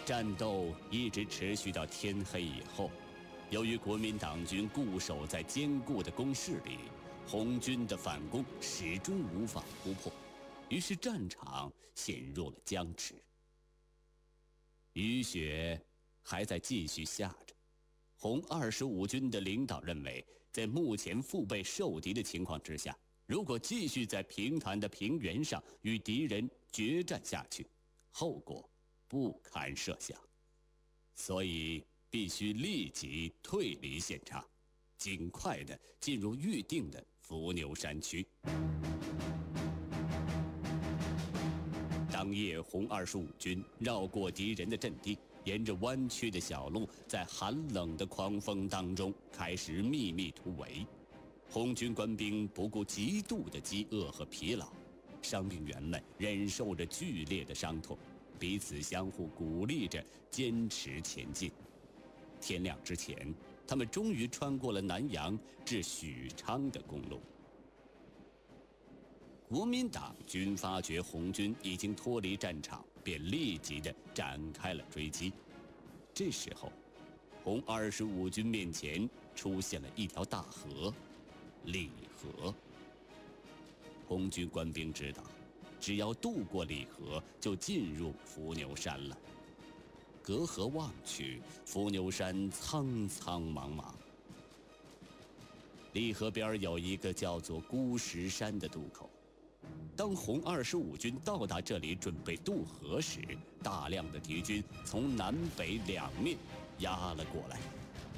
战斗一直持续到天黑以后。由于国民党军固守在坚固的工事里，红军的反攻始终无法突破，于是战场陷入了僵持。雨雪还在继续下着。红25军的领导认为，在目前腹背受敌的情况之下，如果继续在平潭的平原上与敌人决战下去，后果不堪设想，所以必须立即退离现场，尽快地进入预定的伏牛山区。当夜，红25军绕过敌人的阵地，沿着弯曲的小路，在寒冷的狂风当中开始秘密突围。红军官兵不顾极度的饥饿和疲劳，伤病员们忍受着剧烈的伤痛，彼此相互鼓励着坚持前进。天亮之前，他们终于穿过了南阳至许昌的公路。国民党军发觉红军已经脱离战场，便立即地展开了追击。这时候，红25军面前出现了一条大河——澧河。红军官兵知道，只要渡过澧河，就进入伏牛山了。隔河望去，伏牛山苍苍茫茫。澧河边有一个叫做孤石山的渡口。当红25军到达这里准备渡河时，大量的敌军从南北两面压了过来。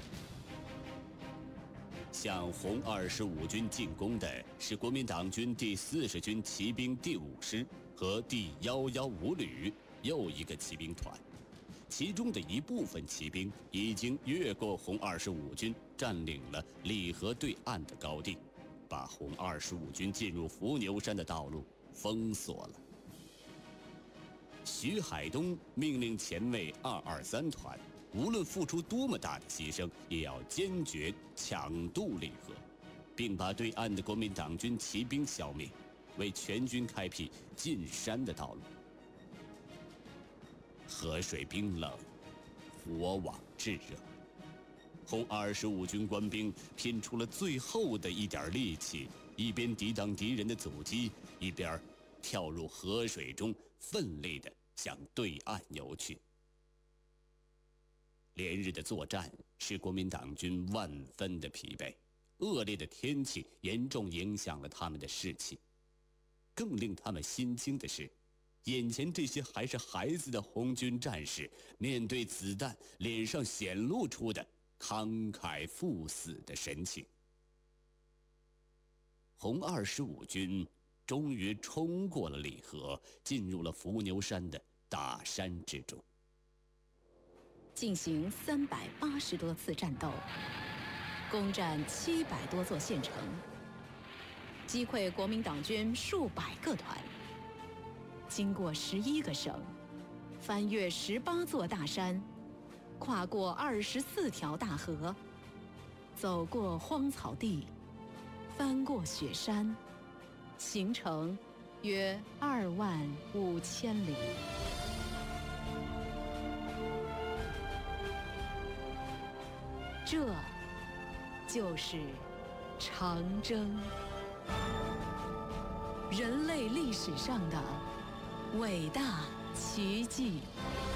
向红25军进攻的是国民党军第40军骑兵第5师和第115旅又一个骑兵团，其中的一部分骑兵已经越过红25军，占领了澧河对岸的高地，把红25军进入伏牛山的道路封锁了。徐海东命令前卫223团，无论付出多么大的牺牲，也要坚决抢渡澧河，并把对岸的国民党军骑兵消灭，为全军开辟进山的道路。河水冰冷，火网炙热，红25军官兵拼出了最后的一点力气，一边抵挡敌人的阻击，一边跳入河水中，奋力地向对岸游去。连日的作战使国民党军万分的疲惫，恶劣的天气严重影响了他们的士气。更令他们心惊的是，眼前这些还是孩子的红军战士，面对子弹，脸上显露出的慷慨赴死的神情。红25军终于冲过了澧河，进入了伏牛山的大山之中。 进行380多次战斗，攻占700多座县城，击溃国民党军数百个团，经过11个省，翻越18座大山，跨过24条大河，走过荒草地，翻过雪山，行程约25000里。这就是长征，人类历史上的伟大奇迹。